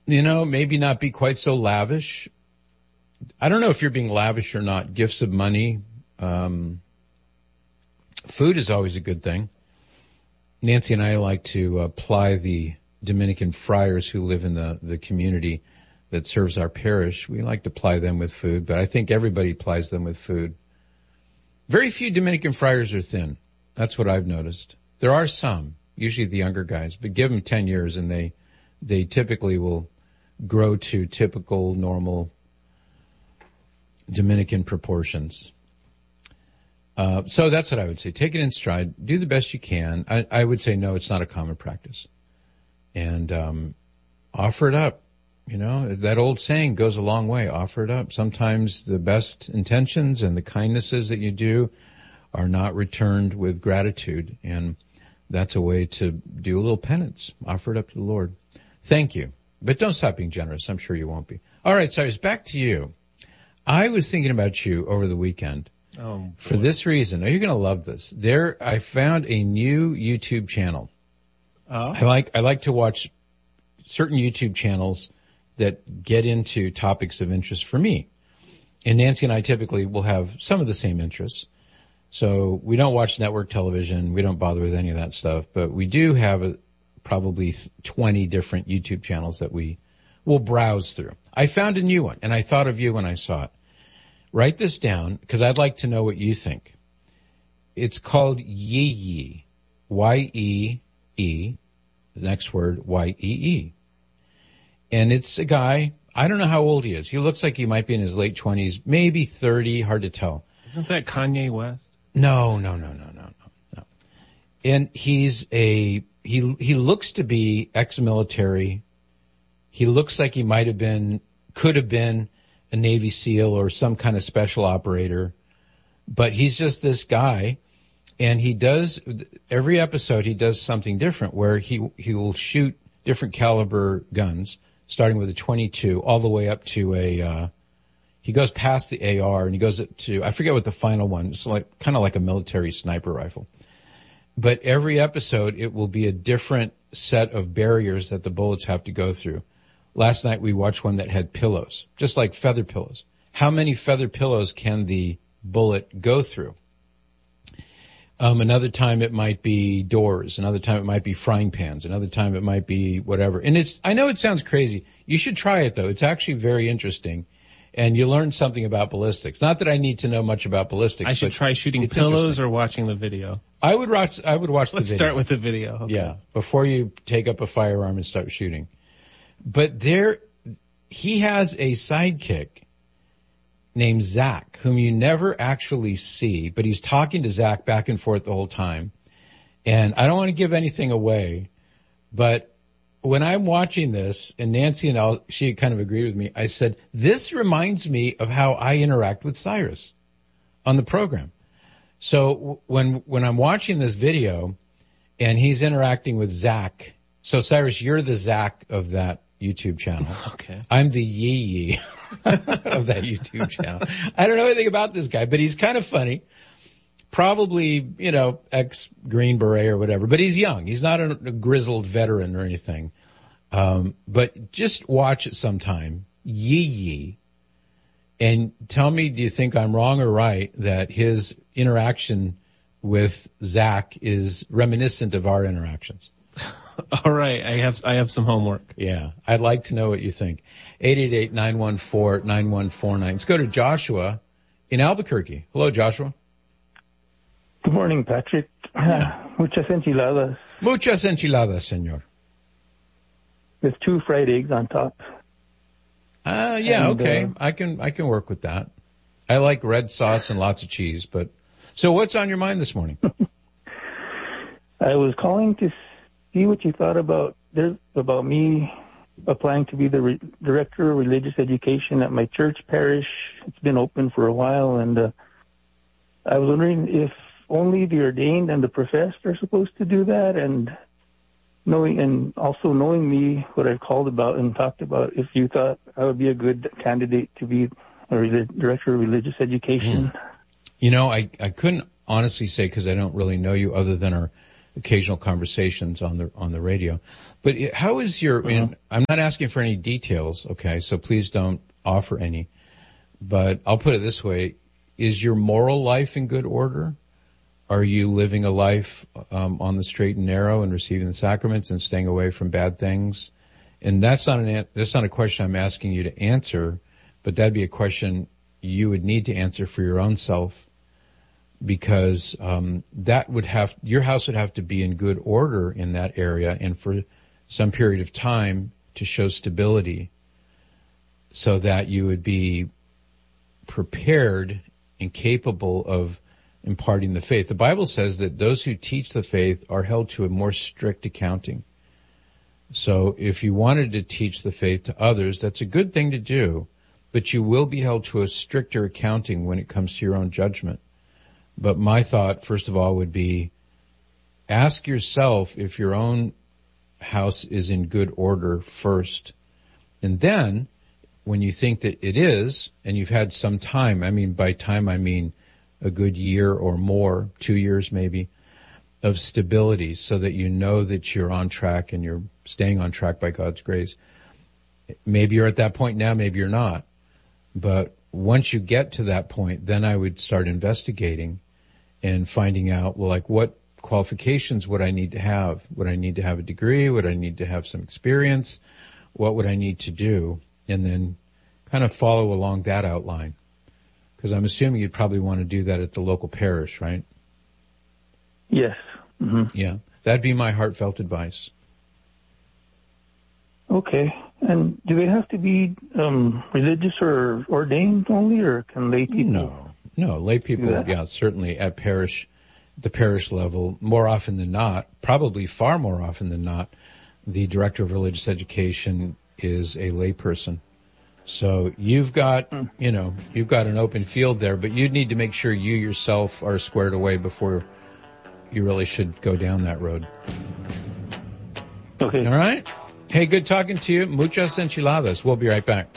Maybe not be quite so lavish. I don't know if you're being lavish or not. Gifts of money. Food is always a good thing. Nancy and I like to ply the Dominican friars who live in the community that serves our parish. We like to ply them with food, but I think everybody plies them with food. Very few Dominican friars are thin. That's what I've noticed. There are some, usually the younger guys, but give them 10 years and they typically will grow to typical, normal Dominican proportions. So that's what I would say. Take it in stride. Do the best you can. I would say no, it's not a common practice. And offer it up. That old saying goes a long way. Offer it up. Sometimes the best intentions and the kindnesses that you do are not returned with gratitude. And that's a way to do a little penance. Offer it up to the Lord. Thank you. But don't stop being generous. I'm sure you won't be. All right, Cyrus, back to you. I was thinking about you over the weekend. Oh, for this reason. Now, you're going to love this. I found a new YouTube channel. Oh. I like to watch certain YouTube channels that get into topics of interest for me. And Nancy and I typically will have some of the same interests. So we don't watch network television. We don't bother with any of that stuff. But we do have probably 20 different YouTube channels that we will browse through. I found a new one, and I thought of you when I saw it. Write this down, because I'd like to know what you think. It's called Yee. Y-E-E. The next word, Y-E-E. And it's a guy, I don't know how old he is. He looks like he might be in his late 20s, maybe 30, hard to tell. Isn't that Kanye West? No. And he looks to be ex-military. He looks like he could have been a Navy SEAL or some kind of special operator. But he's just this guy. And every episode he does something different where he will shoot different caliber guns, starting with a .22 all the way up to he goes past the AR and he goes up to, I forget what the final one, it's kind of like a military sniper rifle. But every episode it will be a different set of barriers that the bullets have to go through. Last night we watched one that had pillows, just like feather pillows. How many feather pillows can the bullet go through? Another time it might be doors. Another time it might be frying pans. Another time it might be whatever. And I know it sounds crazy. You should try it though. It's actually very interesting. And you learn something about ballistics. Not that I need to know much about ballistics. I should try shooting pillows or watching the video. I would watch the video. Let's start with the video. Okay. Yeah. Before you take up a firearm and start shooting. But he has a sidekick named Zach, whom you never actually see, but he's talking to Zach back and forth the whole time. And I don't want to give anything away, but when I'm watching this, and Nancy and she kind of agreed with me, I said, this reminds me of how I interact with Cyrus on the program. So when I'm watching this video and he's interacting with Zach, so Cyrus, you're the Zach of that YouTube channel. Okay. I'm the Yee of that YouTube channel. I don't know anything about this guy, but he's kind of funny. Probably, ex-Green Beret or whatever, but he's young. He's not a grizzled veteran or anything. But just watch it sometime. Yee. And tell me, do you think I'm wrong or right that his interaction with Zach is reminiscent of our interactions? All right. I have some homework. Yeah. I'd like to know what you think. 888-914-9149. Let's go to Joshua in Albuquerque. Hello, Joshua. Good morning, Patrick. Yeah. Muchas enchiladas. Muchas enchiladas, senor. With 2 fried eggs on top. Okay. I can work with that. I like red sauce and lots of cheese, but so what's on your mind this morning? I was calling to see what you thought about me applying to be the director of religious education at my church parish. It's been open for a while, and I was wondering if only the ordained and the professed are supposed to do that, and knowing me, what I've called about and talked about, if you thought I would be a good candidate to be a director of religious education. I couldn't honestly say because I don't really know you other than our occasional conversations on the radio. But how is your, I'm not asking for any details, okay, so please don't offer any. But I'll put it this way, is your moral life in good order? Are you living a life on the straight and narrow and receiving the sacraments and staying away from bad things? And that's not a question I'm asking you to answer, but that'd be a question you would need to answer for your own self, because your house would have to be in good order in that area and for some period of time to show stability, so that you would be prepared and capable of imparting the faith. The Bible says that those who teach the faith are held to a more strict accounting. So if you wanted to teach the faith to others, that's a good thing to do, but you will be held to a stricter accounting when it comes to your own judgment. But my thought, first of all, would be ask yourself if your own house is in good order first. And then when you think that it is, and you've had some time, by time I mean a good year or more, 2 years maybe, of stability, so that you know that you're on track and you're staying on track by God's grace. Maybe you're at that point now, maybe you're not. But once you get to that point, then I would start investigating and finding out, well, like, what qualifications would I need to have? Would I need to have a degree? Would I need to have some experience? What would I need to do? And then kind of follow along that outline. Because I'm assuming you'd probably want to do that at the local parish, right? Yes. Mm-hmm. Yeah. That'd be my heartfelt advice. Okay. And do they have to be religious or ordained only, or can lay people? No, lay people, yeah, certainly at the parish level, more often than not, probably far more often than not, the director of religious education is a lay person. So you've got an open field there, but you'd need to make sure you yourself are squared away before you really should go down that road. Okay. All right. Hey, good talking to you. Muchas enchiladas. We'll be right back.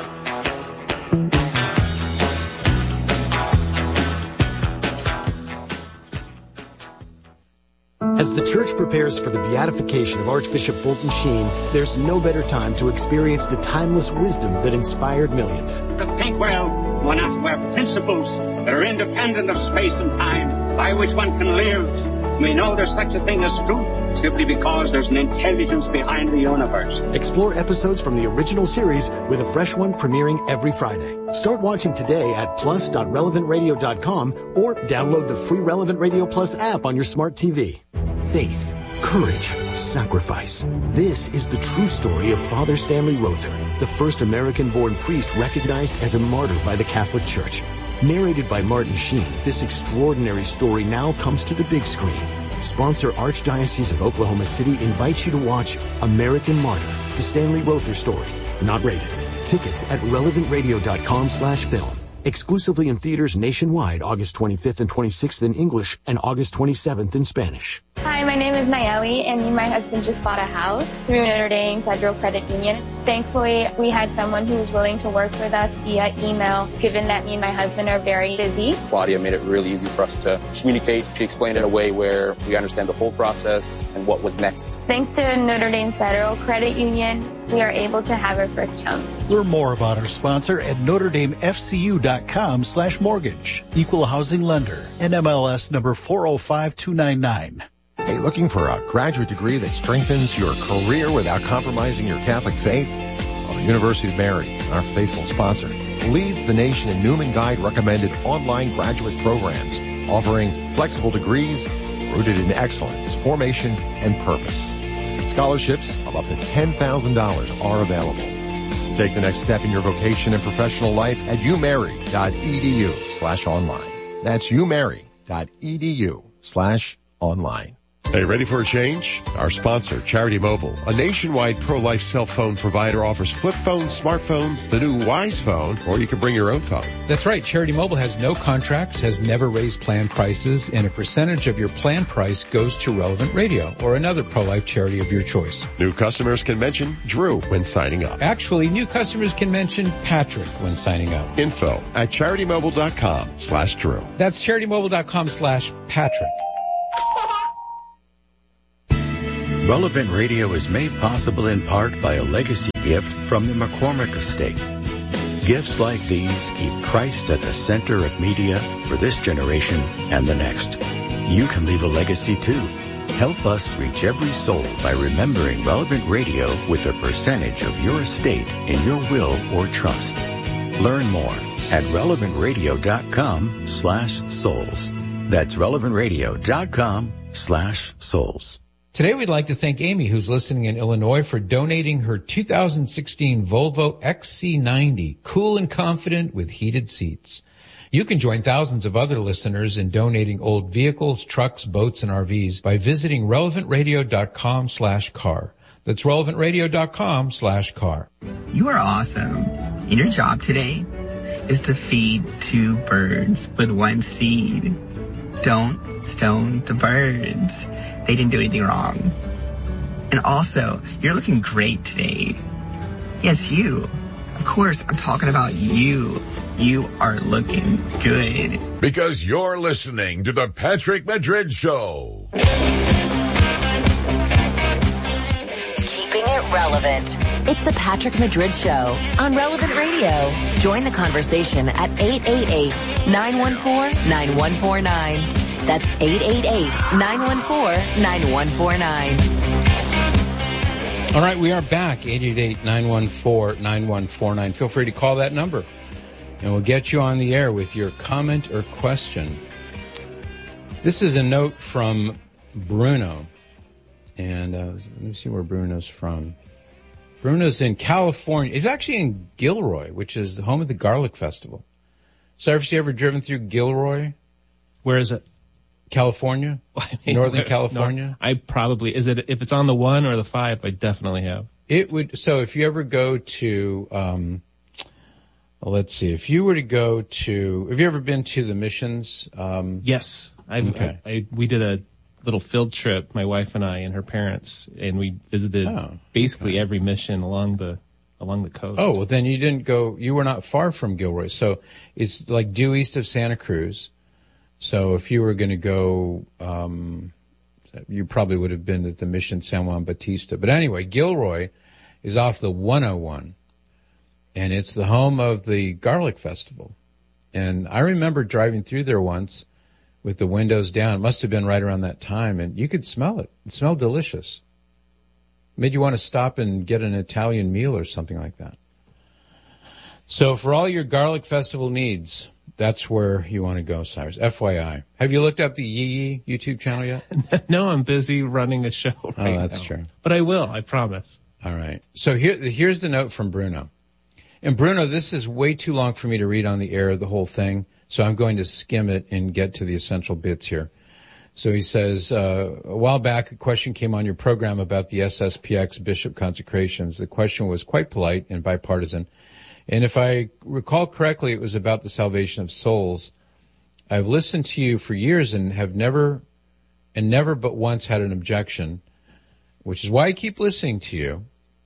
As the Church prepares for the beatification of Archbishop Fulton Sheen, there's no better time to experience the timeless wisdom that inspired millions. To think well, one has to have principles that are independent of space and time, by which one can live. We know there's such a thing as truth, simply because there's an intelligence behind the universe. Explore episodes from the original series with a fresh one premiering every Friday. Start watching today at plus.relevantradio.com or download the free Relevant Radio Plus app on your smart TV. Faith, courage, sacrifice. This is the true story of Father Stanley Rother, the first American-born priest recognized as a martyr by the Catholic Church. Narrated by Martin Sheen, this extraordinary story now comes to the big screen. Sponsor Archdiocese of Oklahoma City invites you to watch American Martyr, the Stanley Rother story. Not rated. Tickets at relevantradio.com/film. Exclusively in theaters nationwide August 25th and 26th in English and August 27th in Spanish. Hi, my name is Nayeli, and me and my husband just bought a house through Notre Dame Federal Credit Union. Thankfully, we had someone who was willing to work with us via email, given that me and my husband are very busy. Claudia made it really easy for us to communicate. She explained it in a way where we understand the whole process and what was next. Thanks to Notre Dame Federal Credit Union, we are able to have our first home. Learn more about our sponsor at NotreDameFCU.com/mortgage. Equal housing lender. NMLS number 405299. Hey, looking for a graduate degree that strengthens your career without compromising your Catholic faith? Well, the University of Mary, our faithful sponsor, leads the nation in Newman Guide recommended online graduate programs, offering flexible degrees rooted in excellence, formation, and purpose. Scholarships of up to $10,000 are available. Take the next step in your vocation and professional life at umary.edu/online. That's umary.edu/online. Hey, ready for a change? Our sponsor, Charity Mobile, a nationwide pro-life cell phone provider, offers flip phones, smartphones, the new Wise phone, or you can bring your own phone. That's right. Charity Mobile has no contracts, has never raised plan prices, and a percentage of your plan price goes to Relevant Radio or another pro-life charity of your choice. New customers can mention Drew when signing up. Actually, new customers can mention Patrick when signing up. Info at CharityMobile.com/Drew. That's CharityMobile.com/Patrick. Relevant Radio is made possible in part by a legacy gift from the McCormick Estate. Gifts like these keep Christ at the center of media for this generation and the next. You can leave a legacy too. Help us reach every soul by remembering Relevant Radio with a percentage of your estate in your will or trust. Learn more at relevantradio.com/souls. That's relevantradio.com/souls. Today we'd like to thank Amy, who's listening in Illinois, for donating her 2016 Volvo XC90, cool and confident with heated seats. You can join thousands of other listeners in donating old vehicles, trucks, boats, and RVs by visiting relevantradio.com/car. That's relevantradio.com/car. You are awesome. And your job today is to feed 2 birds with 1 seed. Don't stone the birds. They didn't do anything wrong. And also, you're looking great today. Yes, you. Of course, I'm talking about you. You are looking good. Because you're listening to the Patrick Madrid Show. Keeping it relevant. It's the Patrick Madrid Show on Relevant Radio. Join the conversation at 888-914-9149. That's 888-914-9149. All right, we are back, 888-914-9149. Feel free to call that number, and we'll get you on the air with your comment or question. This is a note from Bruno, and let me see where Bruno's from. Bruno's in California. He's actually in Gilroy, which is the home of the Garlic Festival. So have you ever driven through Gilroy? Where is it? California? Northern California? No, I probably, if it's on the 1 or the 5, I definitely have. It would, so if you ever go to, let's see, if you were to go to, have you ever been to the Missions? Yes. We did a little field trip, my wife and I and her parents, and we visited basically every mission along the coast. Oh, well then you were not far from Gilroy. So it's like due east of Santa Cruz. So if you were going to go, you probably would have been at the Mission San Juan Bautista. But anyway, Gilroy is off the 101, and it's the home of the Garlic Festival. And I remember driving through there once with the windows down. It must have been right around that time, and you could smell it. It smelled delicious. Made you want to stop and get an Italian meal or something like that. So for all your Garlic Festival needs, that's where you want to go, Cyrus. FYI. Have you looked up the Yee Yee YouTube channel yet? No, I'm busy running a show right now. Oh, that's true. But I will, I promise. All right. So here's the note from Bruno. And Bruno, this is way too long for me to read on the air, the whole thing. So I'm going to skim it and get to the essential bits here. So he says, a while back, a question came on your program about the SSPX bishop consecrations. The question was quite polite and bipartisan. And if I recall correctly, it was about the salvation of souls. I've listened to you for years and have never but once had an objection, which is why I keep listening to you.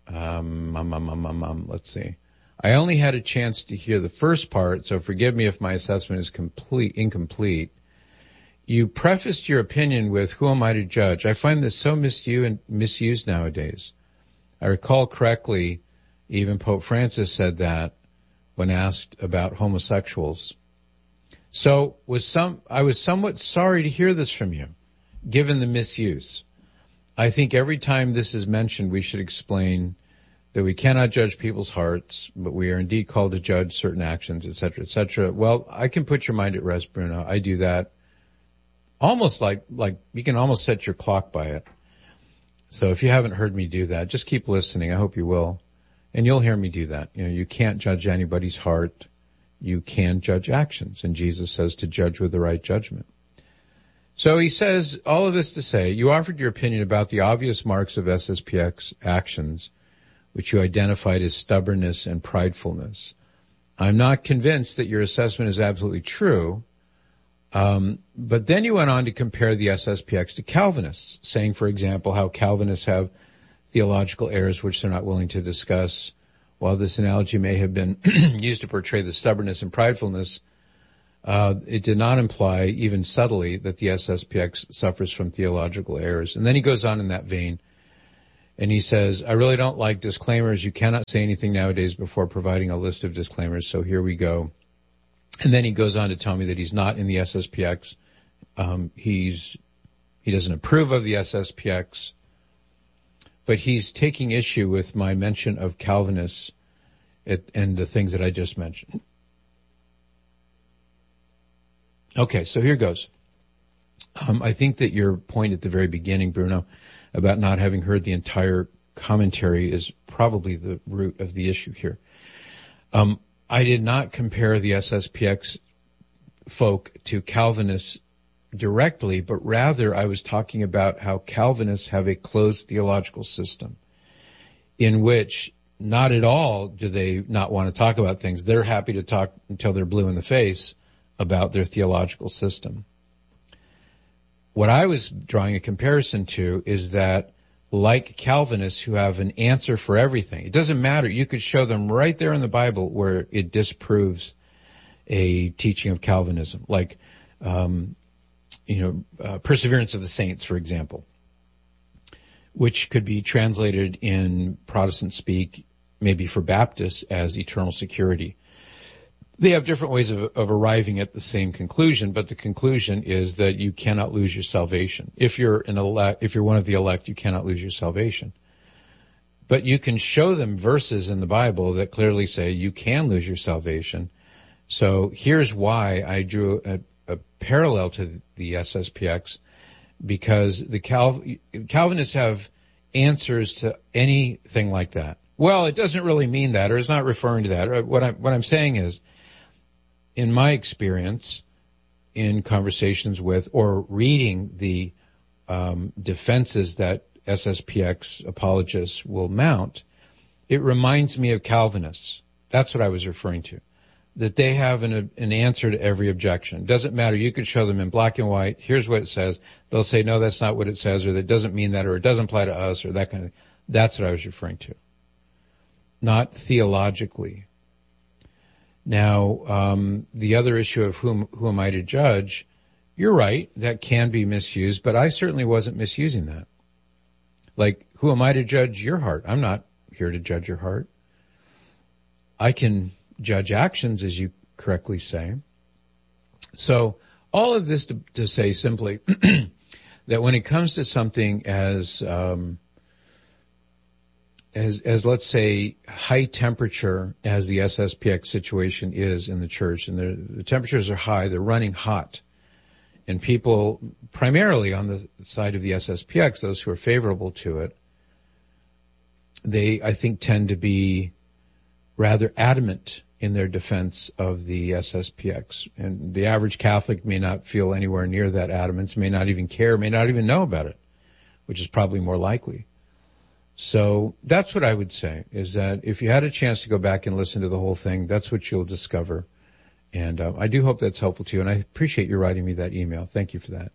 Let's see. I only had a chance to hear the first part, so forgive me if my assessment is incomplete. You prefaced your opinion with, who am I to judge? I find this so misused nowadays. I recall correctly, even Pope Francis said that when asked about homosexuals. So I was somewhat sorry to hear this from you, given the misuse. I think every time this is mentioned, we should explain that we cannot judge people's hearts, but we are indeed called to judge certain actions, etc., etc. Well, I can put your mind at rest, Bruno. I do that almost like you can almost set your clock by it. So if you haven't heard me do that, just keep listening. I hope you will. And you'll hear me do that. You know, you can't judge anybody's heart. You can judge actions. And Jesus says to judge with the right judgment. So he says all of this to say, you offered your opinion about the obvious marks of SSPX actions, which you identified as stubbornness and pridefulness. I'm not convinced that your assessment is absolutely true. But then you went on to compare the SSPX to Calvinists, saying, for example, how Calvinists have theological errors which they're not willing to discuss. While this analogy may have been used to portray the stubbornness and pridefulness, it did not imply, even subtly, that the SSPX suffers from theological errors. And then he goes on in that vein And he says, I really don't like disclaimers. You cannot say anything nowadays before providing a list of disclaimers. So here we go. And then he goes on to tell me that he's not in the SSPX. He doesn't approve of the SSPX, but he's taking issue with my mention of Calvinists and the things that I just mentioned. Okay, so here goes. I think that your point at the very beginning, Bruno, about not having heard the entire commentary is probably the root of the issue here. I did not compare the SSPX folk to Calvinists directly, but rather I was talking about how Calvinists have a closed theological system in which not at all do they not want to talk about things. They're happy to talk until they're blue in the face about their theological system. What I was drawing a comparison to is that, like Calvinists who have an answer for everything, it doesn't matter. You could show them right there in the Bible where it disproves a teaching of Calvinism, like, Perseverance of the Saints, for example, which could be translated in Protestant speak, maybe for Baptists, as eternal security. They have different ways of arriving at the same conclusion, but the conclusion is that you cannot lose your salvation. If you're one of the elect, you cannot lose your salvation. But you can show them verses in the Bible that clearly say you can lose your salvation. So here's why I drew a parallel to the SSPX, because the Calvinists have answers to anything like that. Well, it doesn't really mean that, or it's not referring to that. What I'm saying is, in my experience, in conversations with or reading the defenses that SSPX apologists will mount, it reminds me of Calvinists. That's what I was referring to. That they have an answer to every objection. It doesn't matter. You could show them in black and white. Here's what it says. They'll say, no, that's not what it says, or that doesn't mean that, or it doesn't apply to us, or that kind of thing. That's what I was referring to. Not theologically. Now, the other issue of who am I to judge, you're right, that can be misused, but I certainly wasn't misusing that. Like, who am I to judge your heart? I'm not here to judge your heart. I can judge actions, as you correctly say. So all of this to say simply that when it comes to something as let's say high temperature as the SSPX situation is in the church, and the temperatures are high, they're running hot, and people primarily on the side of the SSPX, those who are favorable to it, they, I think, tend to be rather adamant in their defense of the SSPX. And the average Catholic may not feel anywhere near that adamance, may not even care, may not even know about it, which is probably more likely. So that's what I would say, is that if you had a chance to go back and listen to the whole thing, that's what you'll discover. And I do hope that's helpful to you. And I appreciate you writing me that email. Thank you for that.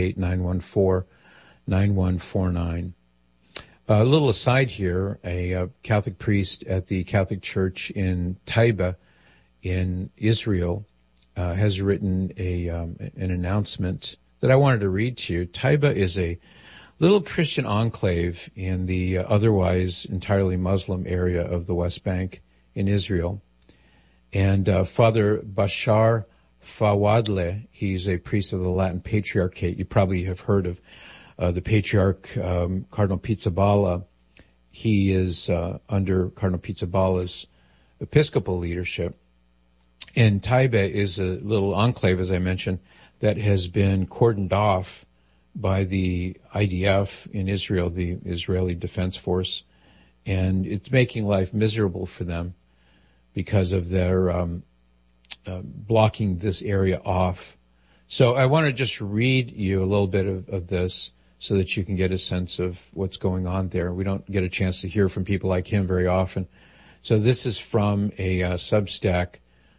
888-914-9149. A little aside here, a Catholic priest at the Catholic Church in Taiba in Israel has written an announcement that I wanted to read to you. Taiba is a little Christian enclave in the otherwise entirely Muslim area of the West Bank in Israel. And Father Bashar Fawadle, he's a priest of the Latin Patriarchate. You probably have heard of the Patriarch Cardinal Pizzaballa. He is under Cardinal Pizzaballa's episcopal leadership. And Taiba is a little enclave, as I mentioned, that has been cordoned off by the IDF in Israel, the Israeli Defense Force, and it's making life miserable for them because of their blocking this area off. So I want to just read you a little bit of this so that you can get a sense of what's going on there. We don't get a chance to hear from people like him very often. So this is from a Substack,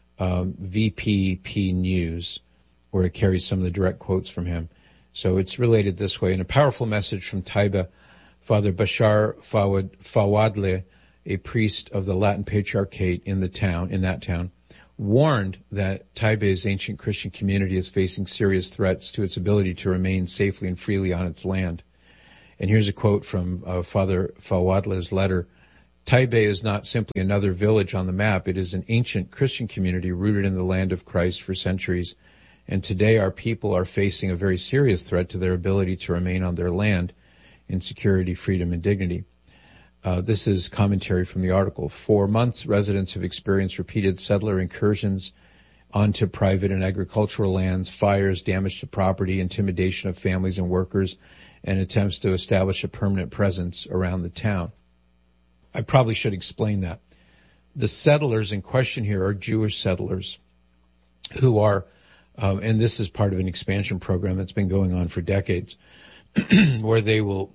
VPP News, where it carries some of the direct quotes from him. So it's related this way. In a powerful message from Taiba, Father Bashar Fawadle, a priest of the Latin Patriarchate in that town, warned that Taiba's ancient Christian community is facing serious threats to its ability to remain safely and freely on its land. And here's a quote from Father Fawadla's letter. Taibe is not simply another village on the map. It is an ancient Christian community rooted in the land of Christ for centuries. And today our people are facing a very serious threat to their ability to remain on their land in security, freedom, and dignity. This is commentary from the article. For months, residents have experienced repeated settler incursions onto private and agricultural lands, fires, damage to property, intimidation of families and workers, and attempts to establish a permanent presence around the town. I probably should explain that. The settlers in question here are Jewish settlers who are, and this is part of an expansion program that's been going on for decades, where they will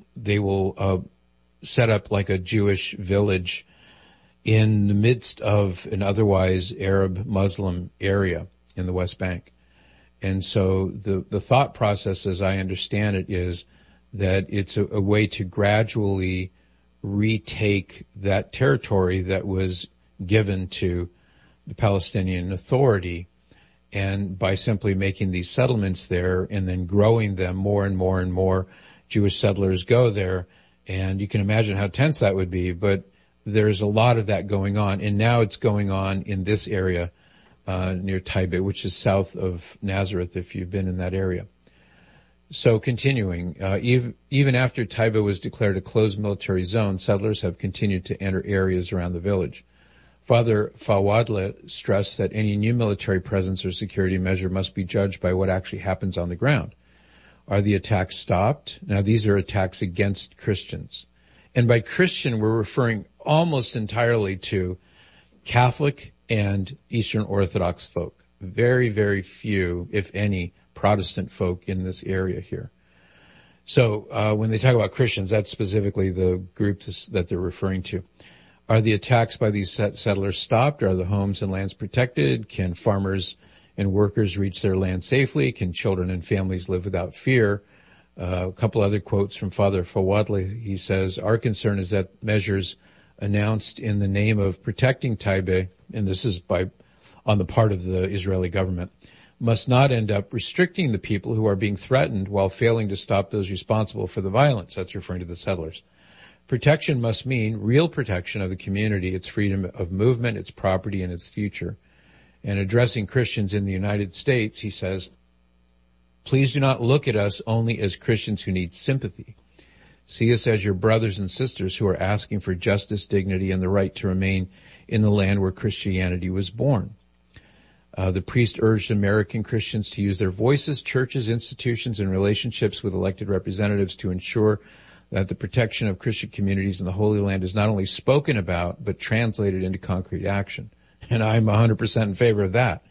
set up like a Jewish village in the midst of an otherwise Arab Muslim area in the West Bank. And so the thought process, as I understand it, is that it's a way to gradually retake that territory that was given to the Palestinian Authority, and by simply making these settlements there and then growing them more and more and more, Jewish settlers go there, and you can imagine how tense that would be, but there's a lot of that going on, and now it's going on in this area near Taibe, which is south of Nazareth, if you've been in that area. So continuing, even after Taiba was declared a closed military zone, settlers have continued to enter areas around the village. Father Fawadla stressed that any new military presence or security measure must be judged by what actually happens on the ground. Are the attacks stopped? Now, these are attacks against Christians. And by Christian, we're referring almost entirely to Catholic and Eastern Orthodox folk. Very, very few, if any, Protestant folk in this area here. So when they talk about Christians, that's specifically the groups that they're referring to. Are the attacks by these settlers stopped? Are the homes and lands protected? Can farmers and workers reach their land safely? Can children and families live without fear? A couple other quotes from Father Fawadli. He says, our concern is that measures announced in the name of protecting Taibe, and this is on the part of the Israeli government, must not end up restricting the people who are being threatened while failing to stop those responsible for the violence. That's referring to the settlers. Protection must mean real protection of the community, its freedom of movement, its property, and its future. And addressing Christians in the United States, he says, please do not look at us only as Christians who need sympathy. See us as your brothers and sisters who are asking for justice, dignity, and the right to remain in the land where Christianity was born. The priest urged American Christians to use their voices, churches, institutions, and relationships with elected representatives to ensure that the protection of Christian communities in the Holy Land is not only spoken about, but translated into concrete action. And I'm 100% in favor of that.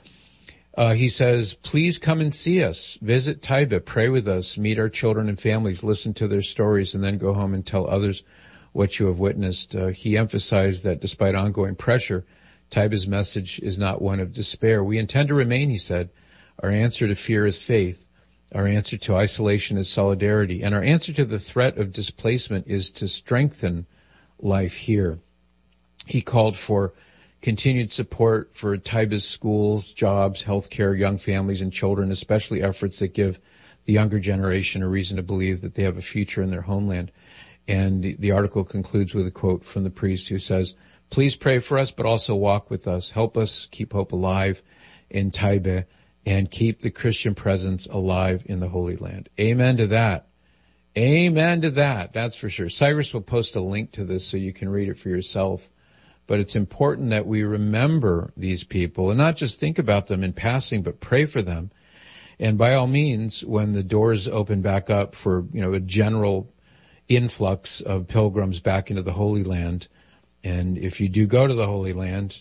He says, please come and see us. Visit Taiba, pray with us, meet our children and families, listen to their stories, and then go home and tell others what you have witnessed. He emphasized that despite ongoing pressure, Taiba's message is not one of despair. We intend to remain, he said. Our answer to fear is faith. Our answer to isolation is solidarity. And our answer to the threat of displacement is to strengthen life here. He called for continued support for Taiba's schools, jobs, healthcare, young families, and children, especially efforts that give the younger generation a reason to believe that they have a future in their homeland. And the article concludes with a quote from the priest who says, please pray for us, but also walk with us. Help us keep hope alive in Taiba and keep the Christian presence alive in the Holy Land. Amen to that. Amen to that. That's for sure. Cyrus will post a link to this so you can read it for yourself. But it's important that we remember these people and not just think about them in passing, but pray for them. And by all means, when the doors open back up for, a general influx of pilgrims back into the Holy Land, and if you do go to the Holy Land,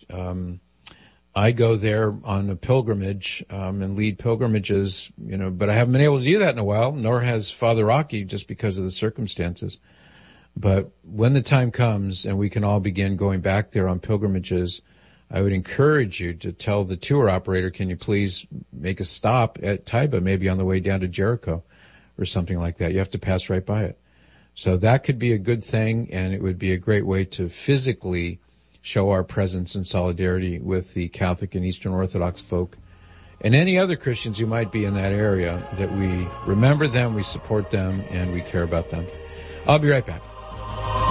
I go there on a pilgrimage and lead pilgrimages, but I haven't been able to do that in a while, nor has Father Rocky, just because of the circumstances. But when the time comes and we can all begin going back there on pilgrimages, I would encourage you to tell the tour operator, can you please make a stop at Taiba, maybe on the way down to Jericho or something like that. You have to pass right by it. So that could be a good thing, and it would be a great way to physically show our presence and solidarity with the Catholic and Eastern Orthodox folk and any other Christians who might be in that area, that we remember them, we support them, and we care about them. I'll be right back.